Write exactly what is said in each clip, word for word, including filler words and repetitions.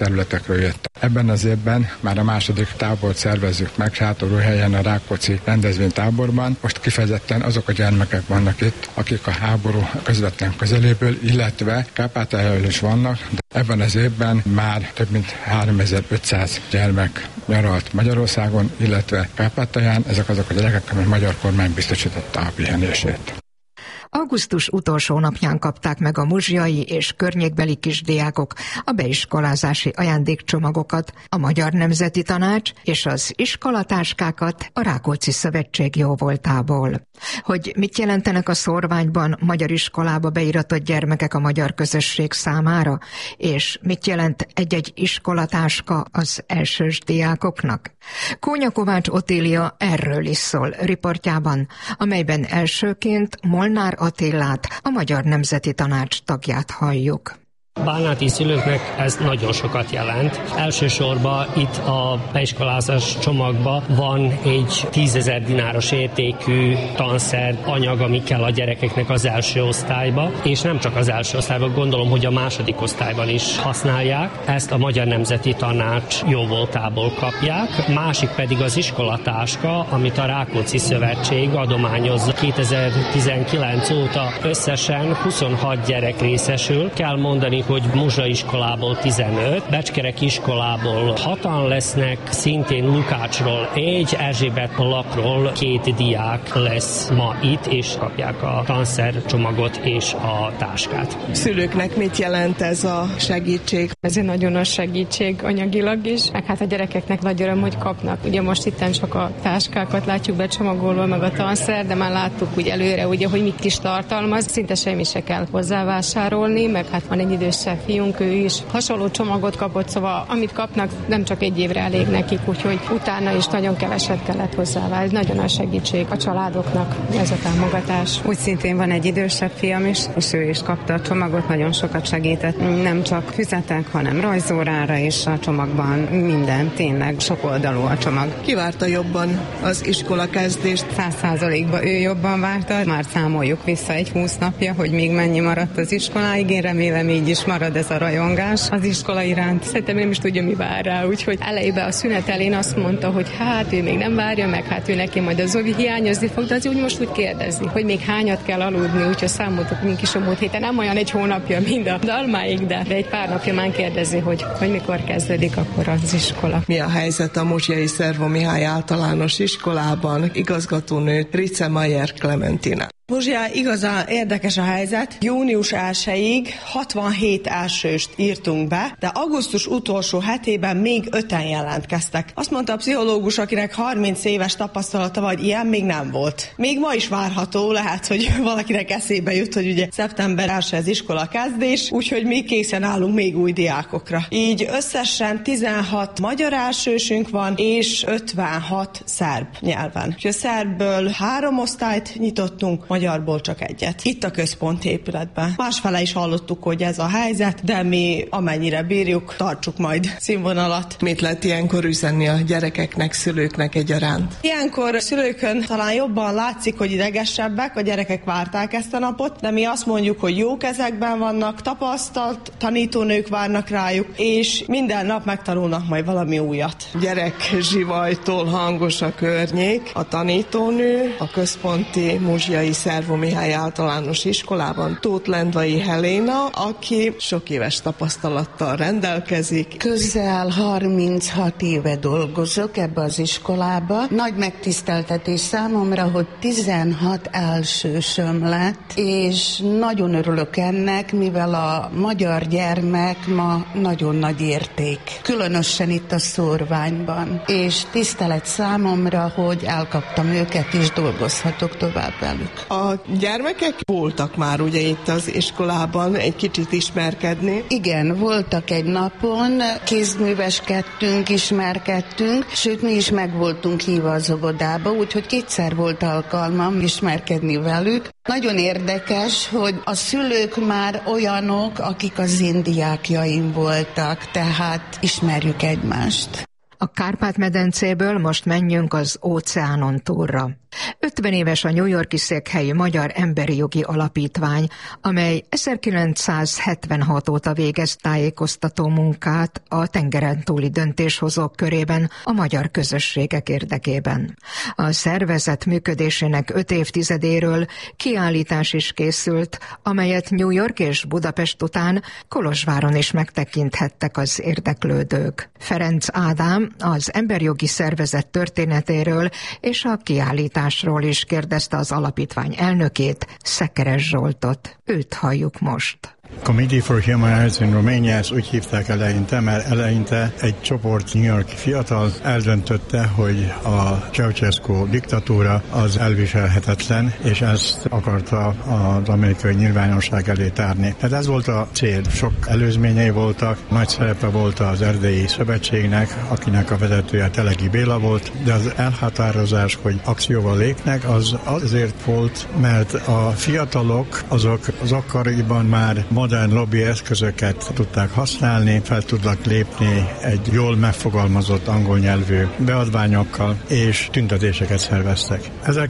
területekről jöttek. Ebben az évben már a második tábort szervezzük meg Sátorújhelyen a Rákóczi rendezvénytáborban. Most kifejezetten azok a gyermekek vannak itt, akik a háború közvetlen közeléből, illetve Kárpátalján is vannak, de ebben az évben már több mint háromezer-ötszáz gyermek nyaralt Magyarországon, illetve Kárpátalján. Ezek azok a gyerekek, amely a magyar kormány biztosította a pihenését. Augusztus utolsó napján kapták meg a muzsiai és környékbeli kisdiákok a beiskolázási ajándékcsomagokat, a Magyar Nemzeti Tanács és az iskolatáskákat a Rákóczi Szövetség jóvoltából. Hogy mit jelentenek a szórványban magyar iskolába beiratott gyermekek a magyar közösség számára, és mit jelent egy-egy iskolatáska az elsős diákoknak? Kónya Kovács Otília erről is szól riportjában, amelyben elsőként Molnár Attilát, a Magyar Nemzeti Tanács tagját halljuk. Bánáti szülőknek ez nagyon sokat jelent. Elsősorban itt a beiskolázás csomagban van egy tízezer dináros értékű tanszer anyag, ami kell a gyerekeknek az első osztályba, és nem csak az első osztályban, gondolom, hogy a második osztályban is használják. Ezt a Magyar Nemzeti Tanács jóvoltából kapják. Másik pedig az iskolatáska, amit a Rákóczi Szövetség adományoz kétezer-tizenkilenc óta. Összesen huszonhat gyerek részesül. Kell mondani, hogy Muzsa iskolából tizenöt, Becskerek iskolából hatan lesznek, szintén Lukácsról egy, Erzsébet lapról két diák lesz ma itt, és kapják a tanszercsomagot és a táskát. Szülőknek mit jelent ez a segítség? Ez egy nagyon nagy segítség anyagilag is, meg hát a gyerekeknek nagy öröm, hogy kapnak. Ugye most itten csak a táskákat látjuk becsomagolva, meg a tanszer, de már láttuk úgy előre, ugye, hogy mit is tartalmaz. Szinte semmi se kell hozzávásárolni, meg hát van egy idős fiunk, ő is hasonló csomagot kapott, szóval amit kapnak, nem csak egy évre elég nekik, úgyhogy utána is nagyon keveset kellett hozzává. Ez nagyon nagy segítség a családoknak, ez a támogatás. Úgy szintén van egy idősebb fiam is, és ő is kapta a csomagot, nagyon sokat segített. Nem csak füzetek, hanem rajzórára, és a csomagban minden, tényleg sok oldalú a csomag. Ki várta jobban az iskola kezdést? Száz százalékban ő jobban várta. Már számoljuk vissza egy húsz napja, hogy még mennyi maradt az iskoláig. Én remélem így is marad ez a rajongás az iskola iránt. Szerintem nem is tudja, mi vár rá, úgyhogy elejében a szünet elén azt mondta, hogy hát ő még nem várja, meg hát ő neki majd a Zovi hiányozni fog, de az úgy most úgy kérdezi, hogy még hányat kell aludni, úgyhogy számoltuk mink is a múlt héten, nem olyan egy hónapja, mind a dalmáig, de, de egy pár napja már kérdezi, hogy, hogy mikor kezdődik akkor az iskola. Mi a helyzet a Muzsiai Szervó Mihály általános iskolában? Igazgatónő Rice Mayer Clementina. Muzsia, igazán érdekes a helyzet. Június elsejéig hatvanhét elsőst írtunk be, de augusztus utolsó hetében még öten jelentkeztek. Azt mondta a pszichológus, akinek harminc éves tapasztalata vagy ilyen még nem volt. Még ma is várható, lehet, hogy valakinek eszébe jut, hogy ugye szeptember első az iskola kezdés, úgyhogy mi készen állunk még új diákokra. Így összesen tizenhat magyar elsősünk van, és ötvenhat szerb nyelven. Úgyhogy a szerbből három osztályt nyitottunk, magyarból csak egyet. Itt a központi épületben. Másfele is hallottuk, hogy ez a helyzet, de mi amennyire bírjuk, tartsuk majd színvonalat. Mit lehet ilyenkor üzenni a gyerekeknek, szülőknek egyaránt? Ilyenkor szülőkön talán jobban látszik, hogy idegesebbek, a gyerekek várták ezt a napot, de mi azt mondjuk, hogy jó kezekben vannak, tapasztalt tanítónők várnak rájuk, és minden nap megtanulnak majd valami újat. Gyerek zsivajtól hangos a környék, a tanítónő, a központi Muzsiai Szervó Mihály általános iskolában Tóth Lendvai Heléna, aki sok éves tapasztalattal rendelkezik. Közel harminchat éve dolgozok ebbe az iskolába. Nagy megtiszteltetés számomra, hogy tizenhat elsősöm lett, és nagyon örülök ennek, mivel a magyar gyermek ma nagyon nagy érték. Különösen itt a szórványban. És tisztelet számomra, hogy elkaptam őket, és dolgozhatok tovább velük. A gyermekek voltak már ugye itt az iskolában egy kicsit ismerkedni. Igen, voltak egy napon, kézműveskedtünk, ismerkedtünk, sőt mi is meg voltunk hívva az óvodába, úgyhogy kétszer volt alkalmam ismerkedni velük. Nagyon érdekes, hogy a szülők már olyanok, akik az én diákjaim voltak, tehát ismerjük egymást. A Kárpát-medencéből most menjünk az óceánon túlra. ötven éves a New York-i székhelyű Magyar Emberi Jogi Alapítvány, amely ezerkilencszázhetvenhat óta végez tájékoztató munkát a tengeren túli döntéshozók körében a magyar közösségek érdekében. A szervezet működésének öt évtizedéről kiállítás is készült, amelyet New York és Budapest után Kolozsváron is megtekinthettek az érdeklődők. Ferenc Ádám az emberjogi szervezet történetéről és a kiállításról is kérdezte az alapítvány elnökét, Szekeres Zsoltot. Őt halljuk most. Committee for Human Rights in Romania, ezt úgy hívták eleinte, mert eleinte egy csoport New York fiatal eldöntötte, hogy a Ceausescu diktatúra az elviselhetetlen, és ezt akarta az amerikai nyilvánosság elé tárni. Tehát ez volt a cél. Sok előzményei voltak, nagy szerepe volt az Erdélyi Szövetségnek, akinek a vezetője Teleki Béla volt, de az elhatározás, hogy akcióval lépnek, az azért volt, mert a fiatalok azok az akkoriban már modern lobby eszközöket tudták használni, fel tudtak lépni egy jól megfogalmazott angol nyelvű beadványokkal, és tüntetéseket szerveztek.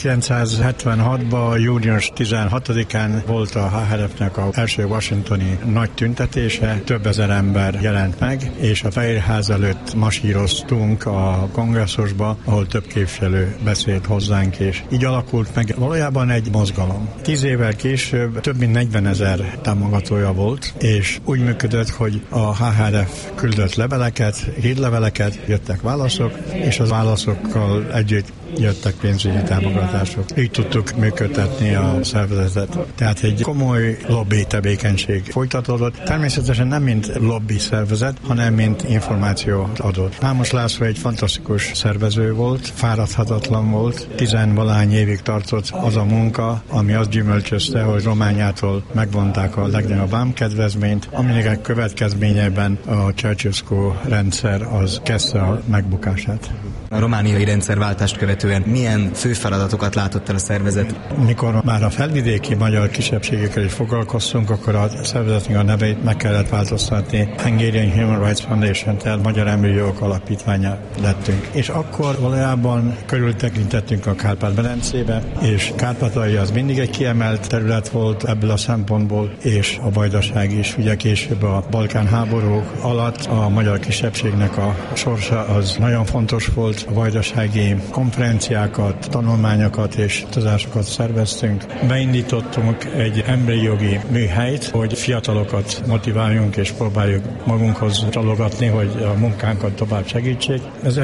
ezerkilencszázhetvenhatban június tizenhatodikán volt a há er ef-nek az első washingtoni nagy tüntetése, több ezer ember jelent meg, és a Fehérház előtt masíroztunk a kongresszusba, ahol több képviselő beszélt hozzánk, és így alakult meg valójában egy mozgalom. Tíz évvel később több mint negyvenezer támogatója volt, és úgy működött, hogy a há er ef küldött leveleket, hírleveleket, jöttek válaszok, és az válaszokkal együtt jöttek pénzügyi támogatások. Így tudtuk működtetni a szervezetet. Tehát egy komoly lobby tevékenység folytatódott. Természetesen nem mint lobby szervezet, hanem mint információ adott. Námos László egy fantasztikus szervező volt, fáradhatatlan volt. Tizenvalány évig tartott az a munka, ami azt gyümölcsözte, hogy Romániától megvonták a legnagyobb vámkedvezményt, aminek következményében a Ceausescu rendszer az kezdte a megbukását. A romániai rendszerváltást követően milyen fő feladatokat látott el a szervezet? Mikor már a felvidéki magyar kisebbségekkel is foglalkoztunk, akkor a szervezetünk a nevét meg kellett változtatni. Hungarian Human Rights Foundation, tehát Magyar Emberi Jogok Alapítványa lettünk. És akkor valójában körültekintettünk a Kárpát-medencébe, és Kárpátaljai az mindig egy kiemelt terület volt ebből a szempontból, és a Vajdaság is. Ugye később a Balkán háború alatt a magyar kisebbségnek a sorsa az nagyon fontos volt. A vajdasági konferenciákat, tanulmányokat és tudásokat szerveztünk. Beindítottunk egy emberi jogi műhelyt, hogy fiatalokat motiváljunk és próbáljuk magunkhoz csalogatni, hogy a munkánkat tovább segítsék.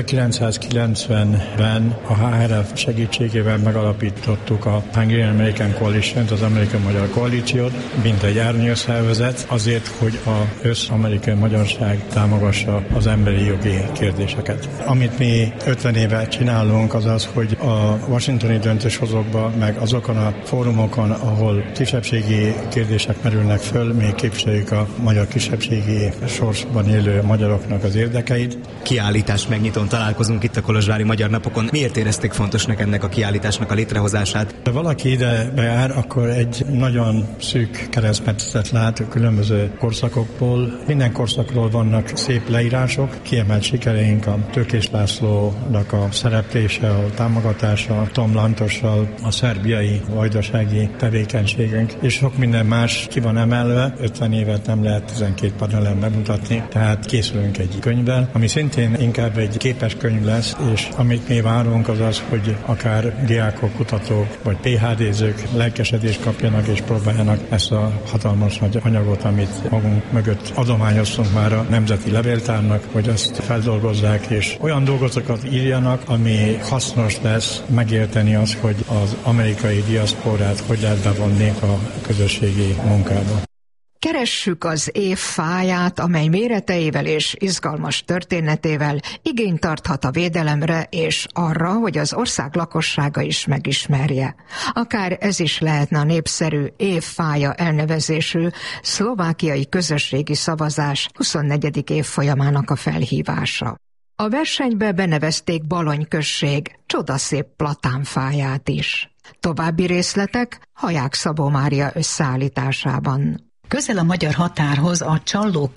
ezerkilencszázkilencvenben a há er ef segítségével megalapítottuk a Hungarian American Coalition-t, az Amerikai Magyar Koalíciót, mint egy árnyőszervezet, azért, hogy az össz-amerikai magyarság támogassa az emberi jogi kérdéseket. Amit mi ötven éve csinálunk, az az, hogy a washingtoni döntéshozókban, meg azokon a fórumokon, ahol kisebbségi kérdések merülnek föl, mi képviseljük a magyar kisebbségi sorsban élő magyaroknak az érdekeit. Kiállítás megnyitón találkozunk itt a Kolozsvári Magyar Napokon. Miért érezték fontosnak ennek a kiállításnak a létrehozását? Ha valaki ide bejár, akkor egy nagyon szűk keresztmetszetet lát a különböző korszakokból. Minden korszakról vannak szép leírások, kiemelt sikereink, a Tőkés Lászlónak a szereplése, a támogatása, Tom Lantossal, a szerbiai, vajdasági tevékenységünk, és sok minden más ki van emelve. ötven évet nem lehet tizenkét panelen bemutatni, tehát készülünk egy könyvvel, ami szintén inkább egy képes könyv lesz, és amit mi várunk az az, hogy akár diákok, kutatók, vagy pé há dé-zők lelkesedést kapjanak, és próbáljanak ezt a hatalmas nagy anyagot, amit magunk mögött adományoztunk már a Nemzeti Levéltárnak, hogy azt feldolgozzák, és olyan dolgokat írjanak, ami hasznos lesz megérteni azt, hogy az amerikai diaszporát hogy lehet bevonni a közösségi munkába. Keressük az év fáját, amely méreteivel és izgalmas történetével igényt tarthat a védelemre és arra, hogy az ország lakossága is megismerje. Akár ez is lehetne a népszerű évfája elnevezésű szlovákiai közösségi szavazás huszonnegyedik évfolyamának a felhívása. A versenybe benevezték Balony község csodaszép platánfáját is. További részletek Haják Szabó Mária összeállításában. Közel a magyar határhoz a Csallóköz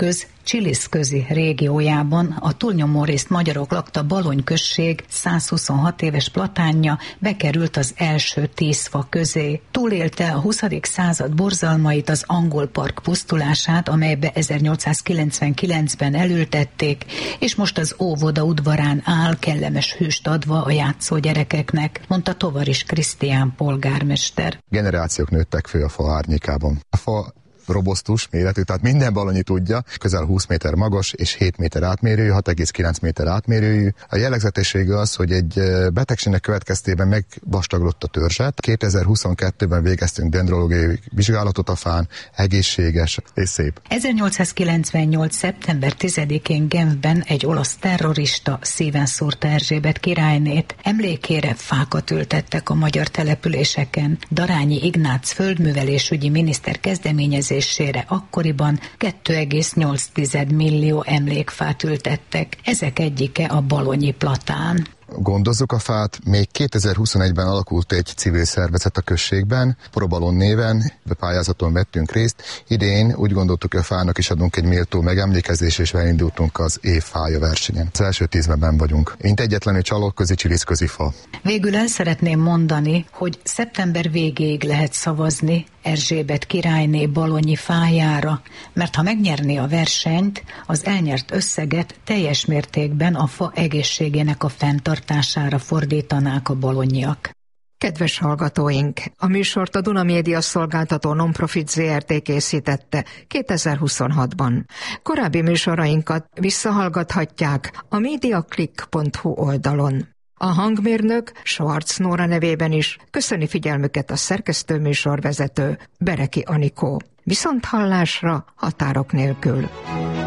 Csiliszközi régiójában, a túlnyomó részt magyarok lakta Balony község százhuszonhat éves platánja bekerült az első tíz fa közé. Túlélte a huszadik század borzalmait, az angol park pusztulását, amelybe ezernyolcszázkilencvenkilencben elültették, és most az óvoda udvarán áll, kellemes hűst adva a játszó gyerekeknek, mondta Tovaris Krisztián polgármester. Generációk nőttek föl a fa árnyékában. A fa robosztus méretű, tehát minden balonyi tudja, közel húsz méter magas és hét méter átmérőjű, hat egész kilenc méter átmérőjű. A jellegzetessége az, hogy egy betegségnek következtében megvastaglott a törzset. kétezer-huszonkettőben végeztünk dendrológiai vizsgálatot a fán, egészséges és szép. ezernyolcszázkilencvennyolc. szeptember tizedikén Genfben egy olasz terrorista szíven szúrta Erzsébet királynét. Emlékére fákat ültettek a magyar településeken. Darányi Ignác földművelésügyi miniszter kezdeményezésére akkoriban kettő egész nyolc millió emlékfát ültettek. Ezek egyike a balonyi platán. Gondozzuk a fát, még kétezer-huszonegyben alakult egy civil szervezet a községben, Probalon néven, pályázaton vettünk részt. Idén úgy gondoltuk, hogy a fának is adunk egy méltó megemlékezést, és elindultunk az év fája versenyen. Az első tízben benn vagyunk. Mint egyetlenül csalókközi csiliszközi fa. Végül el szeretném mondani, hogy szeptember végéig lehet szavazni Erzsébet királyné balonyi fájára, mert ha megnyerné a versenyt, az elnyert összeget teljes mértékben a fa egészségének a fenntartására fordítanák a balonyiak. Kedves hallgatóink, a műsort a Duna Média szolgáltató Nonprofit zé er té készítette kétezer-huszonhatban. Korábbi műsorainkat visszahallgathatják a mediaclick pont hu oldalon. A hangmérnök Schwarz Nóra nevében is köszöni figyelmüket a szerkesztő műsorvezető Bereki Anikó. Viszonthallásra határok nélkül.